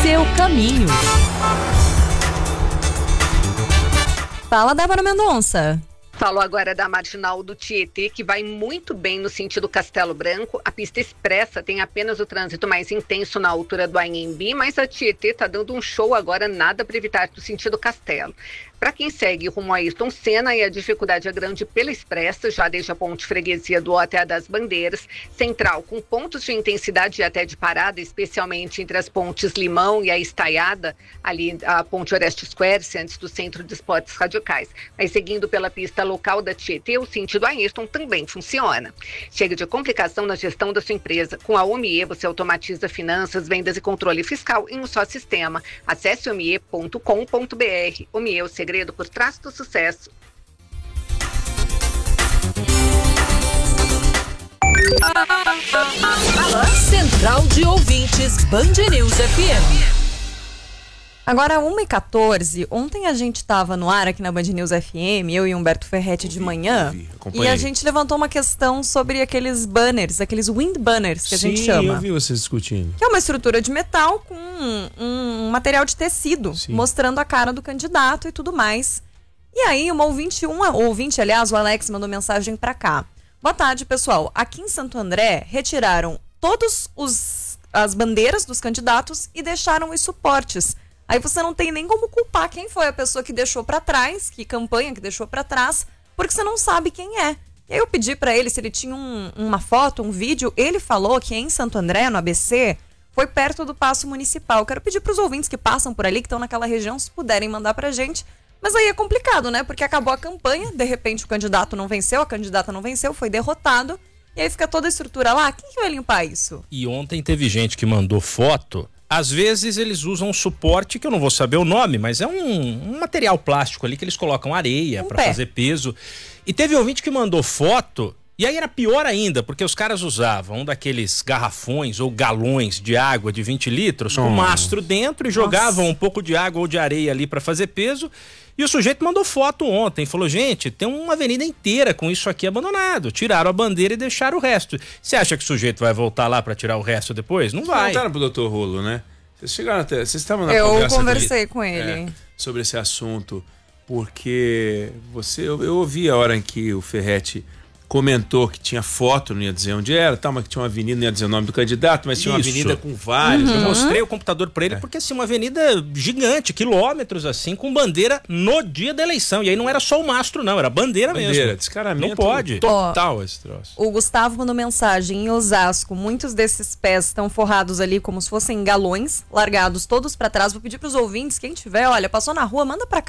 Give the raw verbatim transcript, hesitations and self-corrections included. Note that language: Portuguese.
seu caminho. Fala, Débora Mendonça. Falou agora da Marginal do Tietê, que vai muito bem no sentido Castelo Branco. A pista expressa tem apenas o trânsito mais intenso na altura do Anhembi, mas a Tietê está dando um show agora, nada para evitar do sentido Castelo. Para quem segue rumo a Ayrton Senna, e a dificuldade é grande pela expressa, já desde a ponte Freguesia do O até a das Bandeiras, central com pontos de intensidade e até de parada, especialmente entre as pontes Limão e a Estaiada, ali a ponte Oreste Square, antes do Centro de Esportes Radicais. Mas seguindo pela pista local da Tietê, o sentido Ayrton também funciona. Chega de complicação na gestão da sua empresa. Com a Omie, você automatiza finanças, vendas e controle fiscal em um só sistema. Acesse omie ponto com ponto br. Omie, o segredo por trás do sucesso. Central de Ouvintes, Band News F M. Agora, uma e quatorze, ontem a gente estava no ar aqui na Band News F M, eu e Humberto Ferretti de manhã, ouvi, e a gente levantou uma questão sobre aqueles banners, aqueles wind banners que Sim, a gente chama. Sim, eu vi vocês discutindo. Que é uma estrutura de metal com um, um material de tecido, Sim. mostrando a cara do candidato e tudo mais. E aí, uma ouvinte, um ouvinte, aliás, o Alex mandou mensagem pra cá. Boa tarde, pessoal. Aqui em Santo André, retiraram todas as bandeiras dos candidatos e deixaram os suportes. Aí você não tem nem como culpar quem foi a pessoa que deixou pra trás, que campanha que deixou pra trás, porque você não sabe quem é. E aí eu pedi pra ele se ele tinha um, uma foto, um vídeo. Ele falou que em Santo André, no A B C, foi perto do Paço Municipal. Eu quero pedir pros ouvintes que passam por ali, que estão naquela região, se puderem mandar pra gente. Mas aí é complicado, né? Porque acabou a campanha, de repente o candidato não venceu, a candidata não venceu, foi derrotado. E aí fica toda a estrutura lá. Quem que vai limpar isso? E ontem teve gente que mandou foto. Às vezes eles usam um suporte que eu não vou saber o nome, mas é um, um material plástico ali que eles colocam areia um para fazer peso. E teve ouvinte que mandou foto, e aí era pior ainda, porque os caras usavam um daqueles garrafões ou galões de água de vinte litros, hum. com mastro dentro, e Nossa. jogavam um pouco de água ou de areia ali para fazer peso. E o sujeito mandou foto ontem, falou, gente, tem uma avenida inteira com isso aqui abandonado. Tiraram a bandeira e deixaram o resto. Você acha que o sujeito vai voltar lá para tirar o resto depois? Não vai. Vocês voltaram pro doutor Rolo, né? Vocês chegaram até... Vocês estavam na Eu conversa conversei dele, com ele. É, sobre esse assunto, porque você, eu, eu ouvi a hora em que o Ferretti comentou que tinha foto, não ia dizer onde era, tal, mas que tinha uma avenida, não ia dizer o nome do candidato, mas tinha uma Isso. avenida com vários. Uhum. Eu mostrei o computador pra ele, é. porque assim, uma avenida gigante, quilômetros assim, com bandeira no dia da eleição. E aí não era só o mastro, não, era bandeira, bandeira mesmo. Descaramento não pode. Total esse troço. O Gustavo mandou mensagem em Osasco. Muitos desses pés estão forrados ali como se fossem galões, largados todos pra trás. Vou pedir pros ouvintes, quem tiver, olha, passou na rua, manda pra cá.